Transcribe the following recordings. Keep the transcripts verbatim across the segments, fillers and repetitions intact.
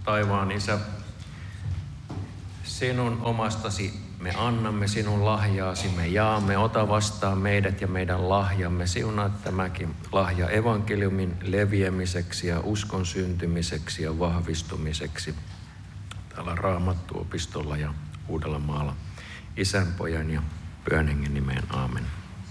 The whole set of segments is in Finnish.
Taivaan Isä, sinun omastasi me annamme, sinun lahjaasi me jaamme. Ota vastaan meidät ja meidän lahjamme. Siunaa tämäkin lahja evankeliumin leviämiseksi ja uskon syntymiseksi ja vahvistumiseksi täällä Raamattuopistolla ja Uudellamaalla. Isän, Pojan ja Pyhän Hengen nimeen. Aamen.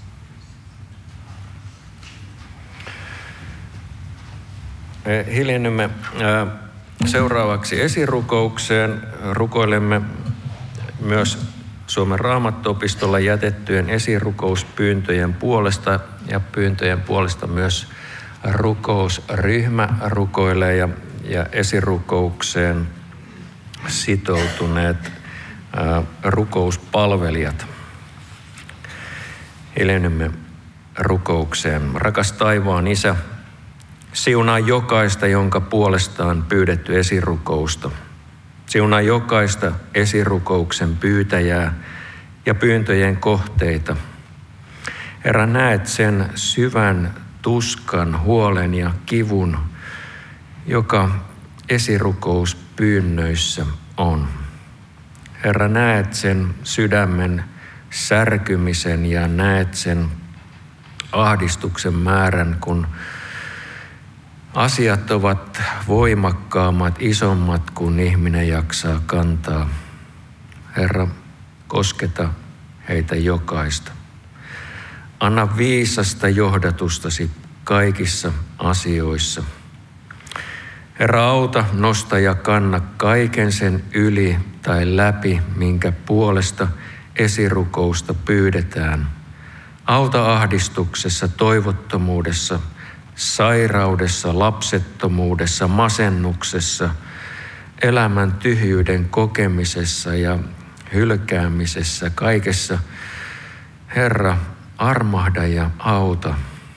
Me hiljennymme seuraavaksi esirukoukseen. Rukoilemme myös Suomen Raamattuopistolla jätettyjen esirukouspyyntöjen puolesta ja pyyntöjen puolesta myös rukousryhmä rukoilee ja, ja esirukoukseen sitoutuneet ää, rukouspalvelijat. Hiljennymme rukoukseen. Rakas taivaan Isä, siunaa jokaista, jonka puolestaan pyydetty esirukousta. Siunaa jokaista esirukouksen pyytäjää ja pyyntöjen kohteita. Herra, näet sen syvän tuskan, huolen ja kivun, joka esirukouspyynnöissä on. Herra, näet sen sydämen särkymisen ja näet sen ahdistuksen määrän, kun asiat ovat voimakkaammat, isommat kuin ihminen jaksaa kantaa. Herra, kosketa heitä jokaista. Anna viisasta johdatustasi kaikissa asioissa. Herra, auta, nosta ja kanna kaiken sen yli tai läpi, minkä puolesta esirukousta pyydetään. Auta ahdistuksessa, toivottomuudessa, sairaudessa, lapsettomuudessa, masennuksessa, elämän tyhjyyden kokemisessa ja hylkäämisessä, kaikessa. Herra, armahda ja auta.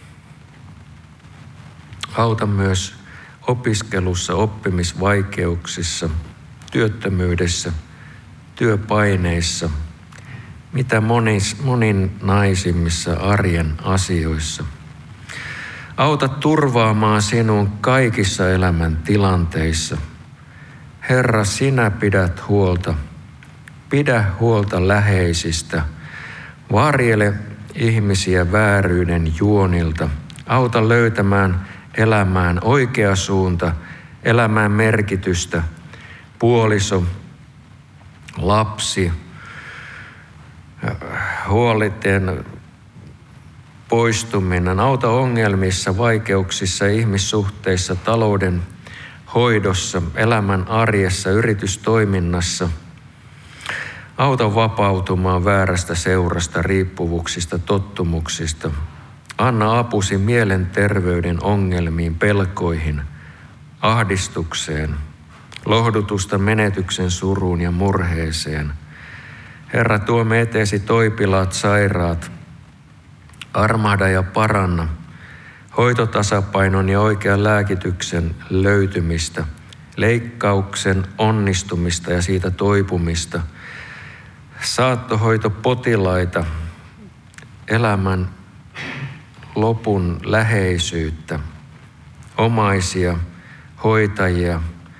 Auta myös opiskelussa, oppimisvaikeuksissa, työttömyydessä, työpaineissa, mitä monis, moninaisimmissa arjen asioissa. Auta turvaamaan sinun kaikissa elämän tilanteissa. Herra, sinä pidät huolta. Pidä huolta läheisistä. Varjele ihmisiä vääryyden juonilta. Auta löytämään elämään oikea suunta, elämään merkitystä. Puoliso, lapsi, huoliten poistuminen. Auta ongelmissa, vaikeuksissa, ihmissuhteissa, talouden hoidossa, elämän arjessa, yritystoiminnassa. Auta vapautumaan väärästä seurasta, riippuvuuksista, tottumuksista. Anna apusi mielenterveyden ongelmiin, pelkoihin, ahdistukseen, lohdutusta menetyksen suruun ja murheeseen. Herra, tuomme eteesi toipilaat, sairaat. Armahda ja paranna hoitotasapainon ja oikean lääkityksen löytymistä, leikkauksen onnistumista ja siitä toipumista, saattohoitopotilaita, elämän lopun läheisyyttä, omaisia, hoitajia,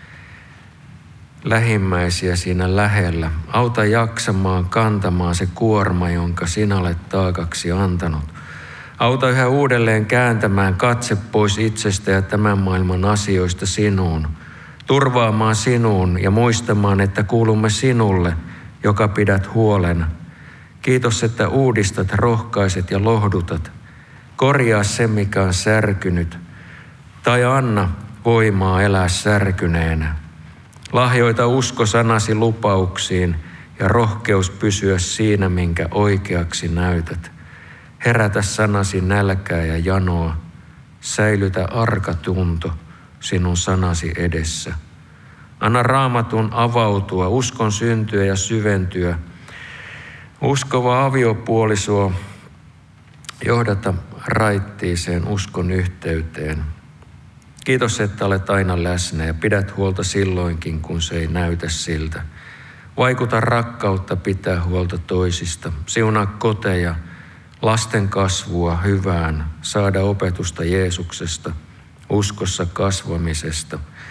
lähimmäisiä siinä lähellä. Auta jaksamaan, kantamaan se kuorma, jonka sinä olet taakaksi antanut. Auta yhä uudelleen kääntämään katse pois itsestä ja tämän maailman asioista sinuun. Turvaamaan sinuun ja muistamaan, että kuulumme sinulle, joka pidät huolen. Kiitos, että uudistat, rohkaiset ja lohdutat. Korjaa se, mikä on särkynyt. Tai anna voimaa elää särkyneenä. Lahjoita usko sanasi lupauksiin ja rohkeus pysyä siinä, minkä oikeaksi näytät. Herätä sanasi nälkää ja janoa. Säilytä arka tunto sinun sanasi edessä. Anna Raamatun avautua, uskon syntyä ja syventyä. Uskova aviopuoliso johdata raittiiseen uskon yhteyteen. Kiitos, että olet aina läsnä ja pidät huolta silloinkin, kun se ei näytä siltä. Vaikuta rakkautta pitää huolta toisista. Siunaa koteja, lasten kasvua hyvään, saada opetusta Jeesuksesta, uskossa kasvamisesta.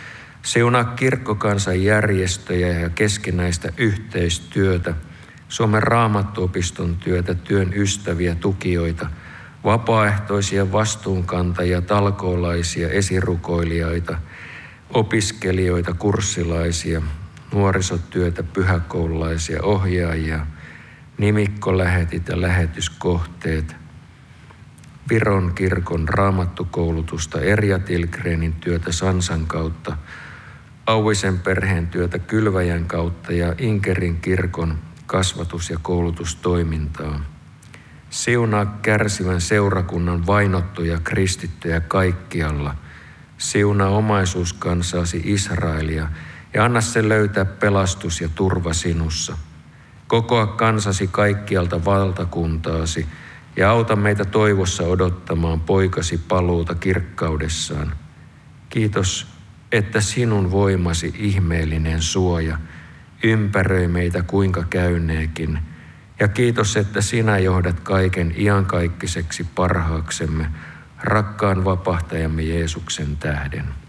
Siunaa kirkkokansan järjestöjä ja keskinäistä yhteistyötä, Suomen Raamattuopiston työtä, työn ystäviä, tukijoita, vapaaehtoisia vastuunkantajia, talkoolaisia, esirukoilijoita, opiskelijoita, kurssilaisia, nuorisotyötä, pyhäkoululaisia, ohjaajia, nimikkolähetit ja lähetyskohteet, Viron kirkon raamattukoulutusta, Erja Tilgrenin työtä Sansan kautta, Auvisen perheen työtä Kylväjän kautta ja Inkerin kirkon kasvatus- ja koulutustoimintaa. Siunaa kärsivän seurakunnan vainottuja kristittyjä kaikkialla. Siunaa omaisuuskansaasi Israelia ja anna se löytää pelastus ja turva sinussa. Kokoa kansasi kaikkialta valtakuntaasi ja auta meitä toivossa odottamaan poikasi paluuta kirkkaudessaan. Kiitos, että sinun voimasi ihmeellinen suoja ympäröi meitä kuinka käyneekin. Ja kiitos, että sinä johdat kaiken iankaikkiseksi parhaaksemme, rakkaan vapahtajamme Jeesuksen tähden.